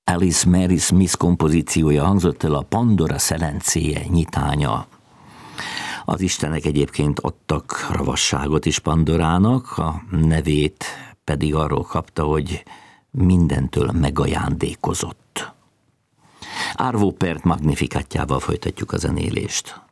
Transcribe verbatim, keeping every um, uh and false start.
Alice Mary Smith kompozíciója hangzott el, a Pandora szelencéje nyitánya. Az istenek egyébként adtak ravasságot is Pandorának, a nevét pedig arról kapta, hogy mindentől megajándékozott. Arvo Pärt Magnificatjával folytatjuk a zenélést.